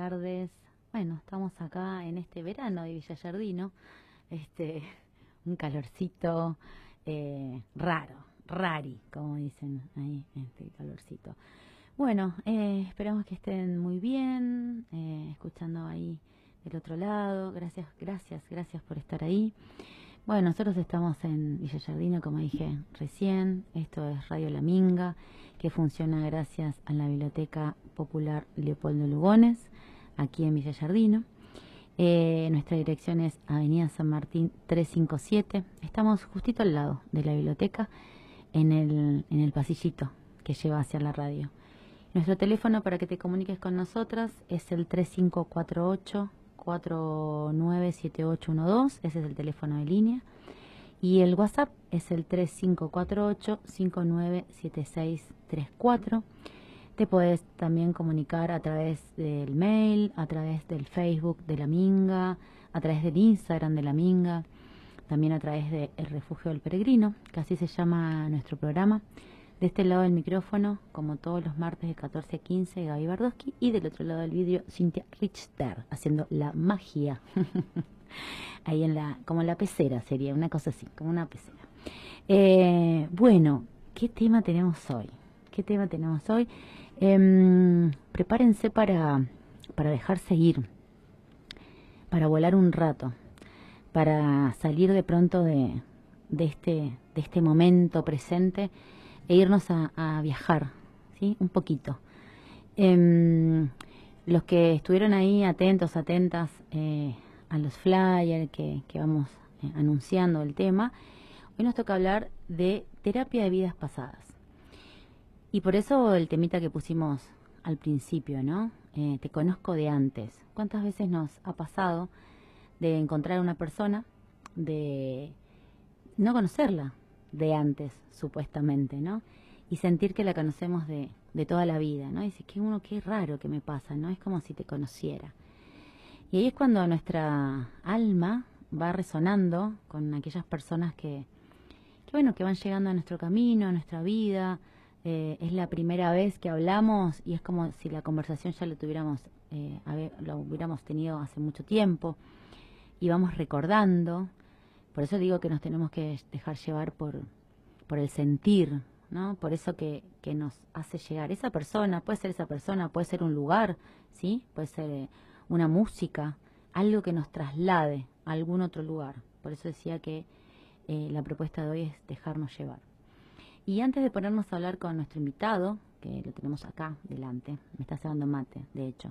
tardes. Bueno, estamos acá en este verano de Villa Giardino, un calorcito rari, como dicen ahí, este calorcito. Bueno, esperamos que estén muy bien, escuchando ahí del otro lado. Gracias por estar ahí. Bueno, nosotros estamos en Villa Giardino, como dije recién. Esto es Radio La Minga, que funciona gracias a la Biblioteca Popular Leopoldo Lugones, aquí en Villa Giardino. Nuestra dirección es Avenida San Martín 357. Estamos justito al lado de la biblioteca, en el pasillito que lleva hacia la radio. Nuestro teléfono para que te comuniques con nosotras es el 3548-497812. Ese es el teléfono de línea. Y el WhatsApp es el 3548-597634. Te puedes también comunicar a través del mail, a través del Facebook de La Minga, a través del Instagram de La Minga, también a través de El Refugio del Peregrino, que así se llama nuestro programa. De este lado del micrófono, como todos los martes de 14 a 15, Gaby Bardowski, y del otro lado del vidrio, Cintia Richter, haciendo la magia. Ahí como la pecera sería, una cosa así, como una pecera. Bueno, ¿qué tema tenemos hoy? Prepárense para dejarse ir, para volar un rato, para salir de pronto de este momento presente e irnos a viajar, ¿sí? Un poquito. Los que estuvieron ahí atentas a los flyers que vamos anunciando el tema, hoy nos toca hablar de terapia de vidas pasadas. Y por eso el temita que pusimos al principio, ¿no? Te conozco de antes. ¿Cuántas veces nos ha pasado de encontrar a una persona, de no conocerla de antes, supuestamente, ¿no? Y sentir que la conocemos de toda la vida, ¿no? Y dices, qué raro que me pasa, ¿no? Es como si te conociera. Y ahí es cuando nuestra alma va resonando con aquellas personas que van llegando a nuestro camino, a nuestra vida. Es la primera vez que hablamos y es como si la conversación ya lo hubiéramos tenido hace mucho tiempo y vamos recordando. Por eso digo que nos tenemos que dejar llevar por el sentir, ¿no? Por eso que nos hace llegar esa persona, puede ser un lugar, ¿sí? Puede ser una música, algo que nos traslade a algún otro lugar. Por eso decía que la propuesta de hoy es dejarnos llevar. Y antes de ponernos a hablar con nuestro invitado, que lo tenemos acá delante, me está cebando mate, de hecho.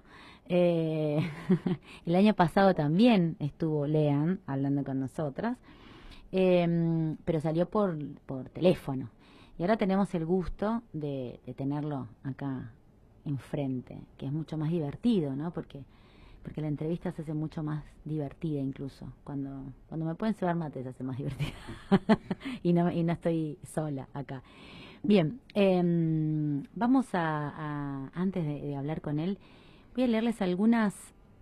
El año pasado también estuvo Lean hablando con nosotras, pero salió por teléfono. Y ahora tenemos el gusto de tenerlo acá enfrente, que es mucho más divertido, ¿no? Porque la entrevista se hace mucho más divertida incluso. Cuando me pueden cebar mate se hace más divertida. y no estoy sola acá. Bien, vamos antes de hablar con él, voy a leerles algunas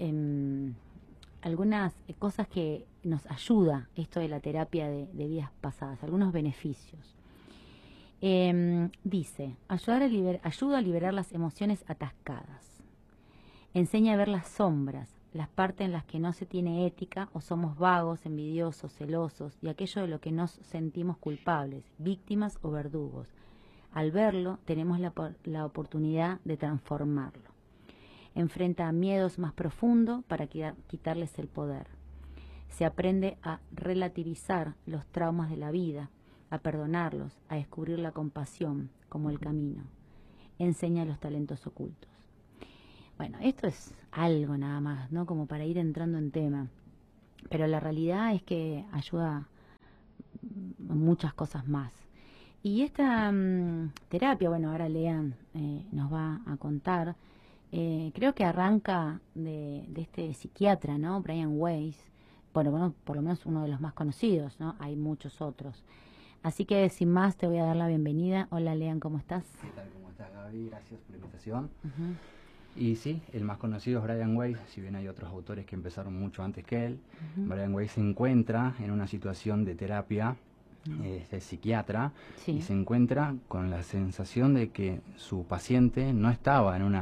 cosas que nos ayuda esto de la terapia de vidas pasadas, algunos beneficios. Dice, ayuda a liberar las emociones atascadas. Enseña a ver las sombras, las partes en las que no se tiene ética o somos vagos, envidiosos, celosos y aquello de lo que nos sentimos culpables, víctimas o verdugos. Al verlo, tenemos la oportunidad de transformarlo. Enfrenta a miedos más profundos para quitarles el poder. Se aprende a relativizar los traumas de la vida, a perdonarlos, a descubrir la compasión como el camino. Enseña los talentos ocultos. Bueno, esto es algo nada más, ¿no? Como para ir entrando en tema. Pero la realidad es que ayuda a muchas cosas más. Y esta terapia, bueno, ahora Lean nos va a contar, creo que arranca de este psiquiatra, ¿no? Brian Weiss, bueno, por lo menos uno de los más conocidos, ¿no? Hay muchos otros. Así que sin más te voy a dar la bienvenida. Hola Lean, ¿cómo estás? ¿Qué tal? ¿Cómo estás, Gaby? Gracias por la invitación. Y sí, el más conocido es Brian Weiss, si bien hay otros autores que empezaron mucho antes que él. Brian Weiss se encuentra en una situación de terapia, es psiquiatra, sí, y se encuentra con la sensación de que su paciente no estaba en una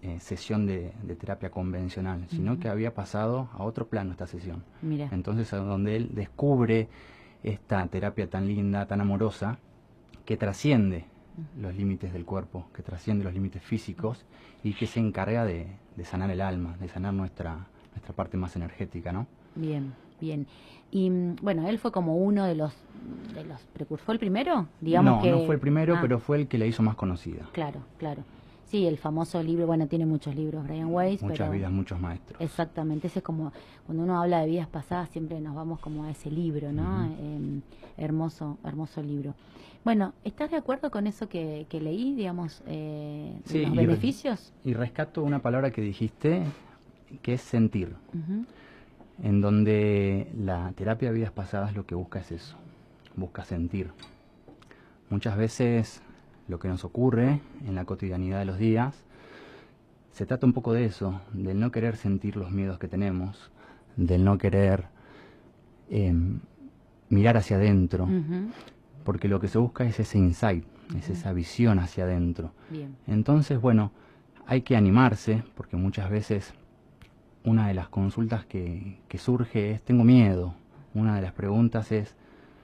sesión de terapia convencional, sino que había pasado a otro plano esta sesión. Mira. Entonces, a donde él descubre esta terapia tan linda, tan amorosa, que trasciende los límites del cuerpo, que trasciende los límites físicos y que se encarga de sanar el alma, de sanar nuestra parte más energética, ¿no? Bien, bien. Y bueno, él fue como uno de los precursores. ¿Fue el primero? Digamos No, que... no fue el primero, pero fue el que la hizo más conocida. Claro, claro. Sí, el famoso libro, bueno, tiene muchos libros, Brian Weiss. Muchas vidas, muchos maestros. Exactamente, ese es como, cuando uno habla de vidas pasadas, siempre nos vamos como a ese libro, ¿no? Hermoso, hermoso libro. Bueno, ¿estás de acuerdo con eso que leí, digamos, sí, los beneficios? Y rescato una palabra que dijiste, que es sentir. En donde la terapia de vidas pasadas lo que busca es eso, busca sentir. Muchas veces lo que nos ocurre en la cotidianidad de los días se trata un poco de eso, del no querer sentir los miedos que tenemos, del no querer mirar hacia adentro, porque lo que se busca es ese insight, es esa visión hacia adentro. Bien. Entonces, bueno, hay que animarse, porque muchas veces una de las consultas que surge es, tengo miedo. Una de las preguntas es,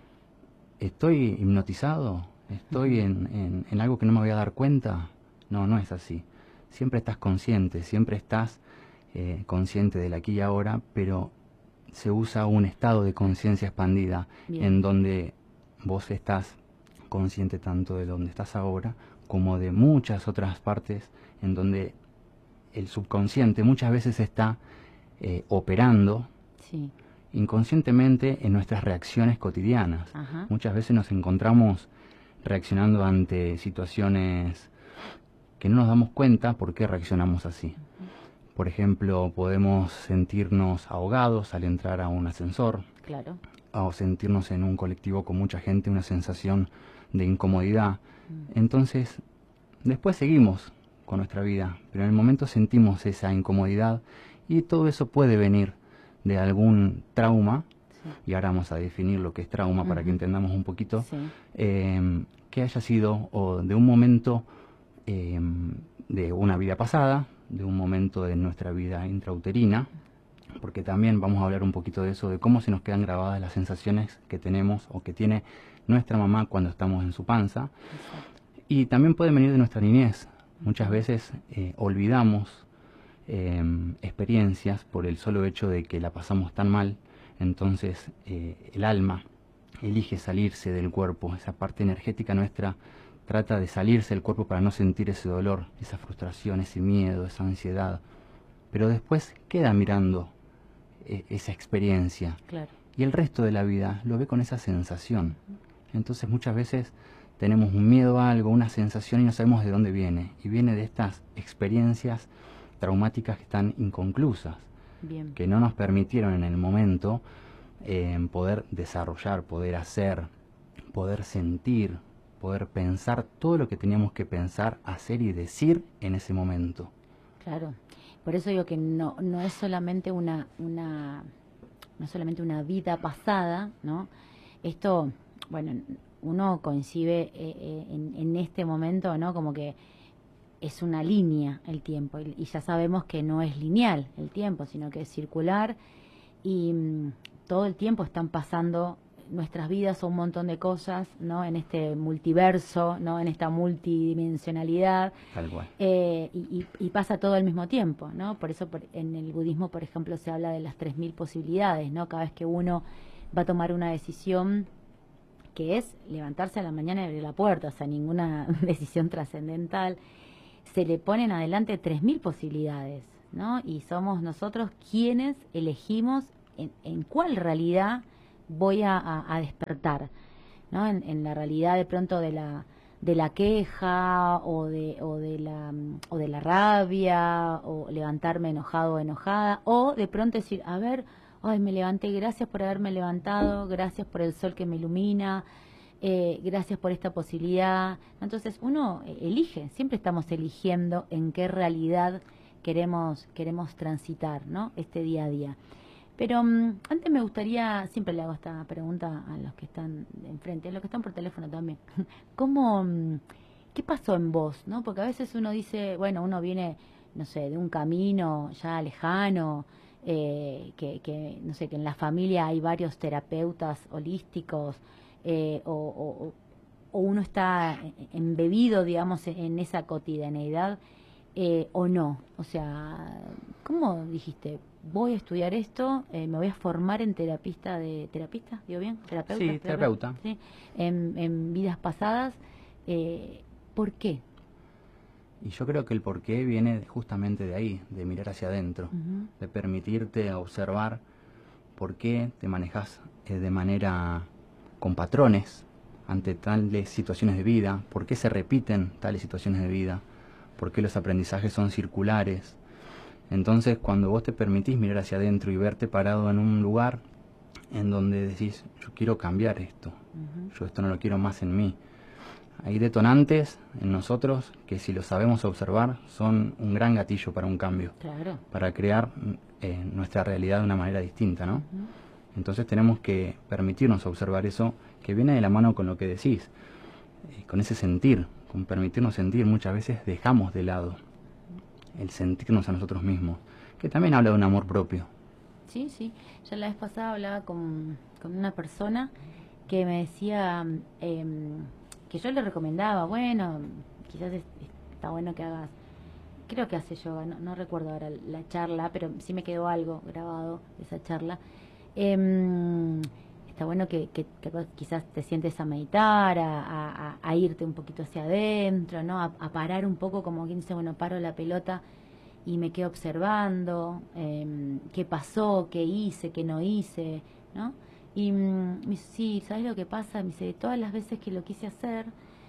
¿estoy hipnotizado? ¿Estoy en algo que no me voy a dar cuenta? No, no es así. Siempre estás consciente, siempre estás consciente del aquí y ahora, pero se usa un estado de conciencia expandida. Bien. En donde vos estás consciente tanto de donde estás ahora como de muchas otras partes en donde el subconsciente muchas veces está operando inconscientemente en nuestras reacciones cotidianas. Muchas veces nos encontramos reaccionando ante situaciones que no nos damos cuenta por qué reaccionamos así. Por ejemplo, podemos sentirnos ahogados al entrar a un ascensor. Claro. O sentirnos en un colectivo con mucha gente, una sensación de incomodidad. Entonces, después seguimos con nuestra vida, pero en el momento sentimos esa incomodidad y todo eso puede venir de algún trauma, y ahora vamos a definir lo que es trauma para que entendamos un poquito, que haya sido o de un momento de una vida pasada, de un momento de nuestra vida intrauterina, porque también vamos a hablar un poquito de eso, de cómo se nos quedan grabadas las sensaciones que tenemos o que tiene nuestra mamá cuando estamos en su panza. Y también pueden venir de nuestra niñez. Muchas veces olvidamos experiencias por el solo hecho de que la pasamos tan mal. Entonces el alma elige salirse del cuerpo. Esa parte energética nuestra trata de salirse del cuerpo para no sentir ese dolor, esa frustración, ese miedo, esa ansiedad. Pero después queda mirando esa experiencia. Claro. Y el resto de la vida lo ve con esa sensación. Entonces muchas veces tenemos un miedo a algo, una sensación y no sabemos de dónde viene. Y viene de estas experiencias traumáticas que están inconclusas. Bien. Que no nos permitieron en el momento poder desarrollar, poder hacer, poder sentir, poder pensar todo lo que teníamos que pensar, hacer y decir en ese momento. Claro. Por eso digo que no es solamente no es solamente una vida pasada, ¿no? Esto, bueno, uno concibe en este momento, ¿no? Como que es una línea el tiempo, y ya sabemos que no es lineal el tiempo, sino que es circular, y todo el tiempo están pasando nuestras vidas un montón de cosas, ¿no? En este multiverso, ¿no? En esta multidimensionalidad. Tal cual. Y pasa todo al mismo tiempo, ¿no? Por eso en el budismo, por ejemplo, se habla de las 3000 posibilidades, ¿no? Cada vez que uno va a tomar una decisión, que es levantarse a la mañana y abrir la puerta, o sea, ninguna decisión trascendental, se le ponen adelante 3000 posibilidades, ¿no? Y somos nosotros quienes elegimos en cuál realidad voy a despertar, ¿no? En la realidad de pronto de la queja o de la rabia, o levantarme enojado o enojada, o de pronto decir, a ver, ay, me levanté, gracias por haberme levantado, gracias por el sol que me ilumina, gracias por esta posibilidad. Entonces uno elige, siempre estamos eligiendo en qué realidad queremos transitar, ¿no? Este día a día. Pero antes me gustaría, siempre le hago esta pregunta a los que están enfrente, a los que están por teléfono también. ¿Qué pasó en vos, no? Porque a veces uno dice, bueno, uno viene no sé, de un camino ya lejano, no sé, que en la familia hay varios terapeutas holísticos, o uno está embebido, digamos, en esa cotidianeidad, o no. O sea, ¿cómo dijiste? Voy a estudiar esto, me voy a formar en terapista, digo bien, Sí, terapeuta. ¿sí? En vidas pasadas. ¿Por qué? Y yo creo que el porqué viene justamente de ahí, de mirar hacia adentro, de permitirte observar por qué te manejas de manera con patrones ante tales situaciones de vida, por qué se repiten tales situaciones de vida, por qué los aprendizajes son circulares. Entonces, cuando vos te permitís mirar hacia adentro y verte parado en un lugar en donde decís, yo quiero cambiar esto, yo esto no lo quiero más en mí. Hay detonantes en nosotros que, si lo sabemos observar, son un gran gatillo para un cambio, Claro. para crear nuestra realidad de una manera distinta, ¿no? Entonces tenemos que permitirnos observar eso, que viene de la mano con lo que decís, con ese sentir, con permitirnos sentir. Muchas veces dejamos de lado el sentirnos a nosotros mismos, que también habla de un amor propio. Sí, sí. Ya la vez pasada hablaba con una persona que me decía que yo le recomendaba, bueno, quizás está bueno que hagas, creo que hace yoga, no recuerdo ahora la charla, pero sí me quedó algo grabado de esa charla. Está bueno que quizás te sientes a meditar, a irte un poquito hacia adentro, ¿no? A parar un poco, como quien dice, bueno, paro la pelota y me quedo observando qué pasó, qué hice, qué no hice, ¿no? Y me dice, sí, ¿sabes lo que pasa? Me dice, todas las veces que lo quise hacer,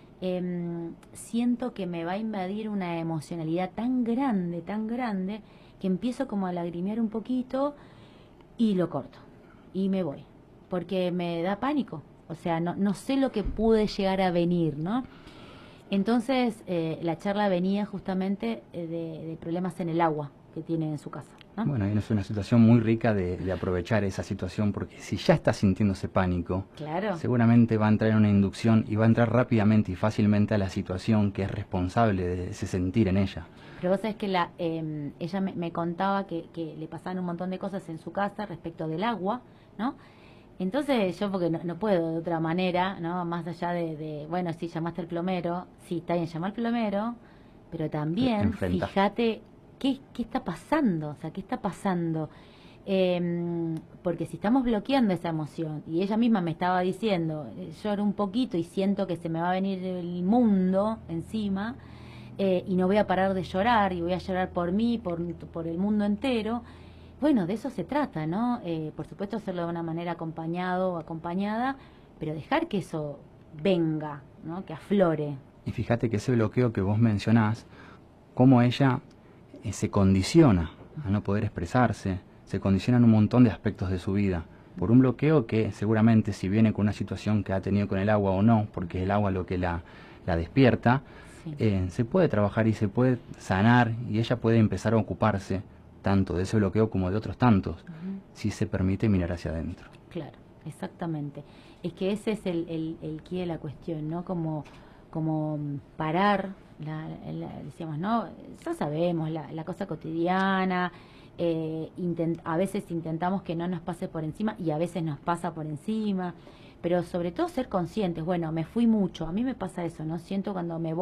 siento que me va a invadir una emocionalidad tan grande, que empiezo como a lagrimear un poquito y lo corto y me voy, porque me da pánico, o sea, no sé lo que pude llegar a venir, ¿no? Entonces, la charla venía justamente de problemas en el agua que tiene en su casa, ¿no? Bueno, ahí es una situación muy rica de aprovechar esa situación, porque si ya está sintiendo ese pánico, Claro. seguramente va a entrar en una inducción y va a entrar rápidamente y fácilmente a la situación que es responsable de ese sentir en ella. Pero vos sabés que ella me contaba que le pasaban un montón de cosas en su casa respecto del agua, ¿no? Entonces yo, porque no puedo de otra manera, ¿no? Más allá bueno, si llamaste al plomero, sí, está bien, llama al plomero, pero también Enfrenta. fíjate qué está pasando, o sea, qué está pasando. Porque si estamos bloqueando esa emoción, y ella misma me estaba diciendo, lloro un poquito y siento que se me va a venir el mundo encima, y no voy a parar de llorar, y voy a llorar por mí, por el mundo entero. Bueno, de eso se trata, ¿no? Por supuesto, hacerlo de una manera acompañado o acompañada, pero dejar que eso venga, ¿no? Que aflore. Y fíjate que ese bloqueo que vos mencionás, cómo ella se condiciona a no poder expresarse, se condiciona en un montón de aspectos de su vida, por un bloqueo que seguramente, si viene con una situación que ha tenido con el agua o no, porque es el agua lo que la despierta, Sí. Se puede trabajar y se puede sanar, y ella puede empezar a ocuparse tanto de ese bloqueo como de otros tantos, si se permite mirar hacia adentro. Claro, exactamente. Es que ese es el quid de la cuestión, ¿no? Como parar, decíamos, ¿no? Ya sabemos, la cosa cotidiana, a veces intentamos que no nos pase por encima y a veces nos pasa por encima, pero sobre todo ser conscientes. Bueno, me fui mucho, a mí me pasa eso, ¿no? Siento cuando me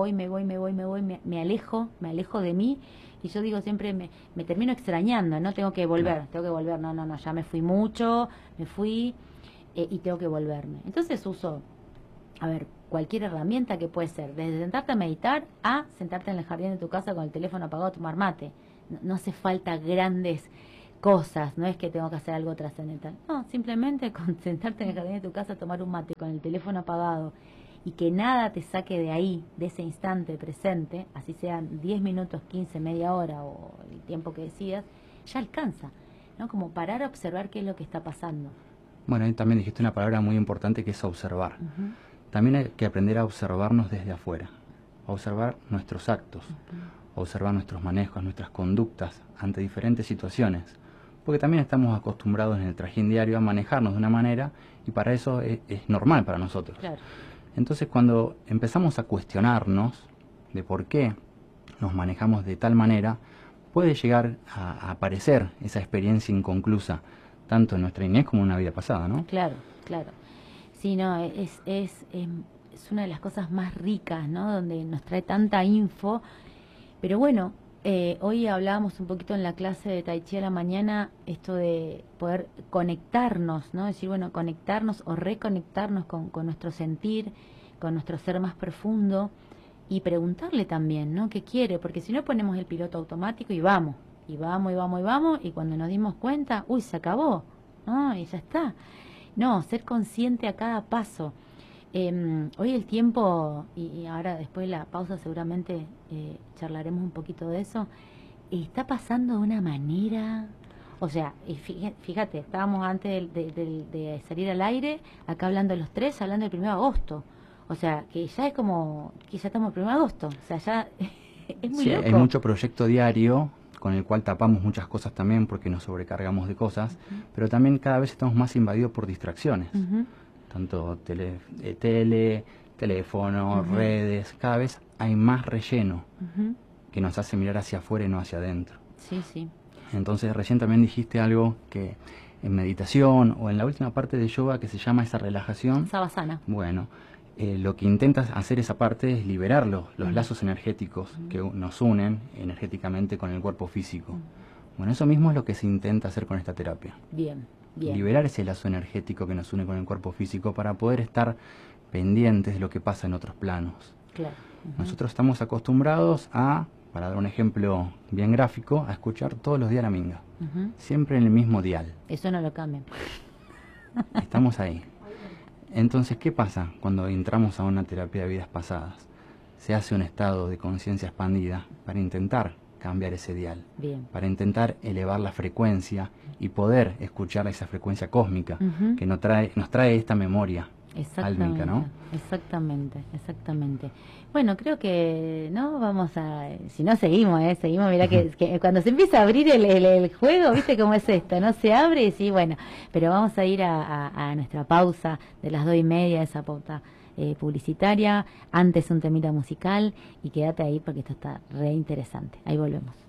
me alejo de mí, y yo digo siempre, me termino extrañando, ¿no? Tengo que volver, no, ya me fui mucho, me fui, y tengo que volverme. Entonces uso, a ver, cualquier herramienta que puede ser, desde sentarte a meditar a sentarte en el jardín de tu casa con el teléfono apagado a tomar mate. No hace falta grandes cosas, no es que tengo que hacer algo trascendental. No, simplemente con sentarte en el jardín de tu casa a tomar un mate con el teléfono apagado y que nada te saque de ahí, de ese instante presente, así sean 10 minutos, 15, media hora o el tiempo que decidas, ya alcanza, ¿no? Como parar a observar qué es lo que está pasando. Bueno, ahí también dijiste una palabra muy importante, que es observar. También hay que aprender a observarnos desde afuera, a observar nuestros actos, a observar nuestros manejos, nuestras conductas ante diferentes situaciones, porque también estamos acostumbrados en el trajín diario a manejarnos de una manera, y para eso es normal para nosotros. Claro. Entonces, cuando empezamos a cuestionarnos de por qué nos manejamos de tal manera, puede llegar a aparecer esa experiencia inconclusa, tanto en nuestra niñez como en una vida pasada, ¿no? Claro, claro. Sí, no, es una de las cosas más ricas, ¿no? Donde nos trae tanta info. Pero bueno, hoy hablábamos un poquito en la clase de Tai Chi a la mañana, esto de poder conectarnos, ¿no? Decir, bueno, conectarnos o reconectarnos con nuestro sentir, con nuestro ser más profundo, y preguntarle también, ¿no? ¿Qué quiere? Porque si no ponemos el piloto automático y vamos, y vamos, y vamos, y vamos, y cuando nos dimos cuenta, uy, se acabó, ¿no? Y ya está. No, ser consciente a cada paso. Hoy el tiempo, y ahora después de la pausa seguramente charlaremos un poquito de eso, está pasando de una manera, o sea, fíjate, estábamos antes de salir al aire, acá hablando los tres, hablando del 1 de agosto, o sea, que ya es como, que ya estamos el 1 de agosto, o sea, ya es muy loco. Hay mucho proyecto diario con el cual tapamos muchas cosas también porque nos sobrecargamos de cosas, pero también cada vez estamos más invadidos por distracciones. Tanto teléfono, redes, cada vez hay más relleno que nos hace mirar hacia afuera y no hacia adentro. Sí, sí. Entonces recién también dijiste algo que en meditación o en la última parte de yoga que se llama esa relajación. Savasana. Bueno, lo que intentas hacer esa parte es liberar los lazos energéticos que nos unen energéticamente con el cuerpo físico. Bueno, eso mismo es lo que se intenta hacer con esta terapia. Bien. Bien. Liberar ese lazo energético que nos une con el cuerpo físico para poder estar pendientes de lo que pasa en otros planos. Claro. Nosotros estamos acostumbrados a, para dar un ejemplo bien gráfico, a escuchar todos los días la minga. Siempre en el mismo dial. Eso no lo cambian. Estamos ahí. Entonces, ¿qué pasa cuando entramos a una terapia de vidas pasadas? Se hace un estado de conciencia expandida para intentar cambiar ese dial, para intentar elevar la frecuencia y poder escuchar esa frecuencia cósmica que nos trae esta memoria álmica, ¿no? Exactamente. Bueno, creo que no vamos a, si no seguimos, mirá que cuando se empieza a abrir el juego, viste cómo es esto, no se abre y sí, bueno, pero vamos a ir a nuestra pausa de las 2:30, esa pauta publicitaria, antes un temita musical, y quédate ahí porque esto está re interesante. Ahí volvemos.